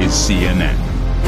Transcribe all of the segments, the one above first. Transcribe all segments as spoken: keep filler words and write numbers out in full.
is C N N.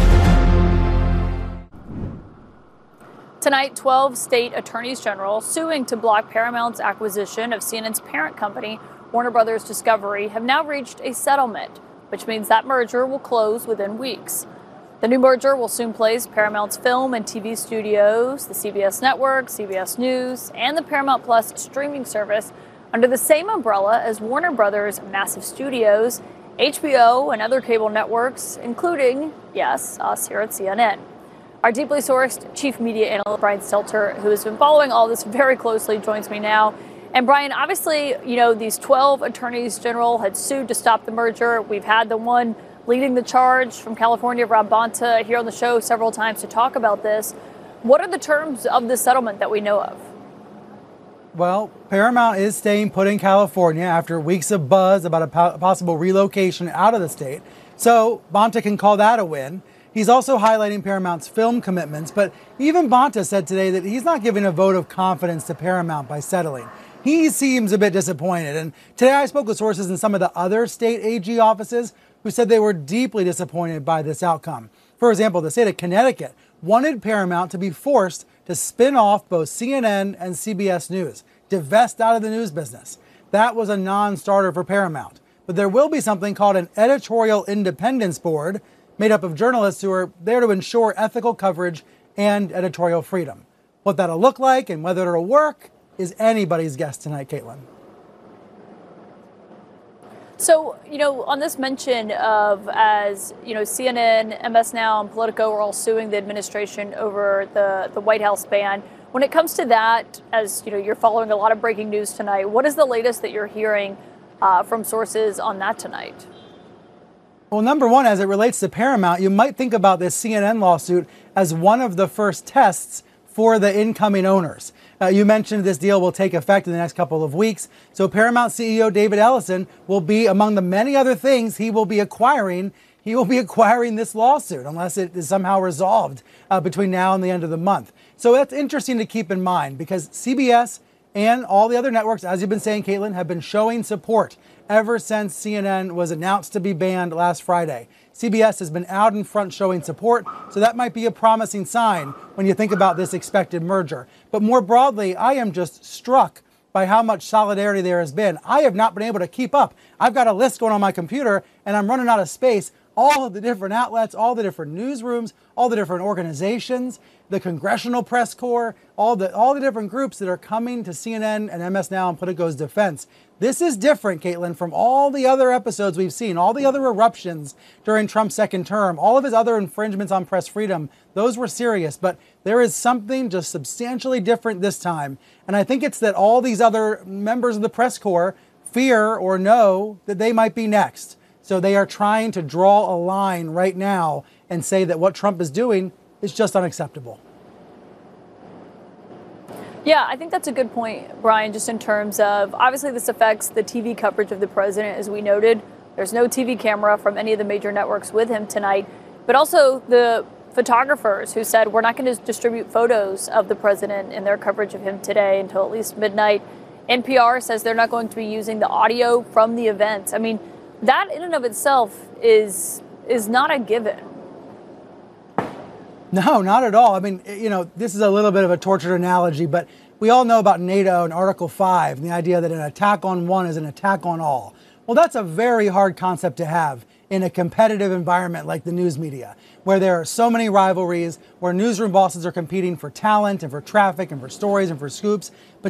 Tonight, twelve state attorneys general suing to block Paramount's acquisition of C N N's parent company, Warner Brothers Discovery, have now reached a settlement, which means that merger will close within weeks. The new merger will soon place Paramount's film and T V studios, the C B S network, C B S News, and the Paramount Plus streaming service under the same umbrella as Warner Brothers' massive studios, H B O, and other cable networks, including, yes, us here at C N N. Our deeply sourced chief media analyst, Brian Stelter, who has been following all this very closely, joins me now. And Brian, obviously, you know, these twelve attorneys general had sued to stop the merger. We've had the one leading the charge from California, Rob Bonta, here on the show several times to talk about this. What are the terms of the settlement that we know of? Well, Paramount is staying put in California after weeks of buzz about a po- possible relocation out of the state. So Bonta can call that a win. He's also highlighting Paramount's film commitments, but even Bonta said today that he's not giving a vote of confidence to Paramount by settling. He seems a bit disappointed. And today I spoke with sources in some of the other state A G offices who said they were deeply disappointed by this outcome. For example, the state of Connecticut wanted Paramount to be forced to spin off both C N N and C B S News, divest out of the news business. That was a non-starter for Paramount. But there will be something called an editorial independence board made up of journalists who are there to ensure ethical coverage and editorial freedom. What that'll look like and whether it'll work is anybody's guess tonight, Caitlin. So, you know, on this mention of, as, you know, C N N, M S Now, and Politico are all suing the administration over the, the White House ban. When it comes to that, as, you know, you're following a lot of breaking news tonight, what is the latest that you're hearing uh, from sources on that tonight? Well, number one, as it relates to Paramount, you might think about this C N N lawsuit as one of the first tests for the incoming owners. Uh, you mentioned this deal will take effect in the next couple of weeks. So Paramount C E O David Ellison will be, among the many other things he will be acquiring, he will be acquiring this lawsuit unless it is somehow resolved uh, between now and the end of the month. So that's interesting to keep in mind because C B S and all the other networks, as you've been saying, Caitlin, have been showing support ever since C N N was announced to be banned last Friday. C B S has been out in front showing support, so that might be a promising sign when you think about this expected merger. But more broadly, I am just struck by how much solidarity there has been. I have not been able to keep up. I've got a list going on my computer, and I'm running out of space. All of the different outlets, all the different newsrooms, all the different organizations, the Congressional Press Corps, all the all the different groups that are coming to C N N and M S Now and Politico's defense. This is different, Caitlin, from all the other episodes we've seen, all the other eruptions during Trump's second term, all of his other infringements on press freedom. Those were serious, but there is something just substantially different this time. And I think it's that all these other members of the press corps fear or know that they might be next. So they are trying to draw a line right now and say that what Trump is doing is just unacceptable. Yeah, I think that's a good point, Brian, just in terms of, obviously this affects the T V coverage of the president, as we noted. There's no T V camera from any of the major networks with him tonight, but also the photographers who said we're not going to distribute photos of the president in their coverage of him today until at least midnight. N P R says they're not going to be using the audio from the event. I mean, that in and of itself is is not a given. No, not at all. I mean, you know, this is a little bit of a tortured analogy, but we all know about NATO and Article five and the idea that an attack on one is an attack on all. Well, that's a very hard concept to have in a competitive environment like the news media, where there are so many rivalries, where newsroom bosses are competing for talent and for traffic and for stories and for scoops. But